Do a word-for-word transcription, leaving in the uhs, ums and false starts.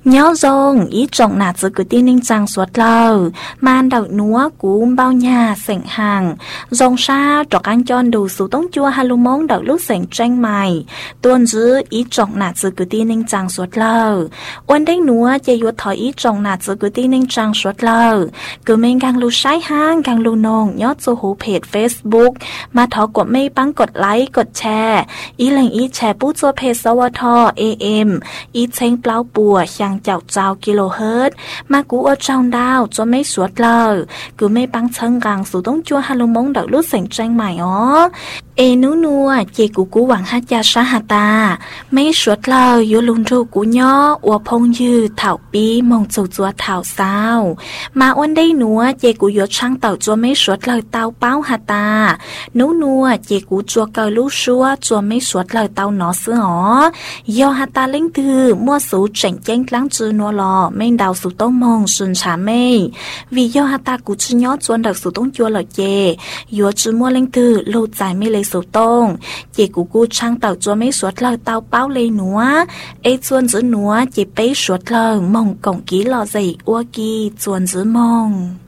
nhớ rong ý trọng nà giữ cứ tin ninh trang suốt lâu man đậu núa cú bao nhà sảnh hàng rong xa trọc anh chọn đủ số tống chua halu mong đậu lúc sảnh tranh mày tuôn giữ ý trọng nà giữ cứ tin ninh trang suốt lâu ôn đánh núa chạy yuột thỏi ý trọng nà giữ cứ tin ninh trang suốt lâu cứ mình càng lưu sai hang càng lưu nông nhớ cho hú page Facebook mà thọกดไม่ปังกดไลค์กดแชร์อีหลังอีแชร์ปู้ตัวเพจสวท เอ เอ็ม อีเช้งเปล่าปัวช่างเจ้าเจ้ากิโลเฮิรตซ์มากูเอาเจ้าดาวจะไม่สวดเลยกูไม่ปังเชิงกลางสู่ต้องจัวฮัลโหลมงดอกลูกเสียงแจ้งใหม่อ๋อเอนูนัวเจกูกูหวังฮัจยาชาฮาตาไม่สวดเลยยูลุนทูกูย่ออวพงยืดเถาปีมงจูจัวเถาสาวมาอ้วนได้นัวเจกูยศช่างเต่าจัวไม่สวดเลยเต้าเป้าฮาตานูนัวเจกูจัวเกลูกชัวจัวไม่สวดเลยเต้าหนอเสืออ๋อยอฮาตาเล่งตือมั่วสูเจ๋งแจ้งกลางจือนัวลอไม่ดาวสู่ต้องมองสุนชาไม่วิยอฮาตากูจือยอจวนดักสู่ต้องจัวเลยเจยัวจือมั่วเล่งตือลูใจไม่เลยสู่ต้องเจกูกูช่างเต่าจัวไม่สวดเลยเต้าเป้าเลยหนัวเอจวนจือหนัวเจไปสวดเลยมองกงกี้ลอใจอ้วกีจวนจือมอง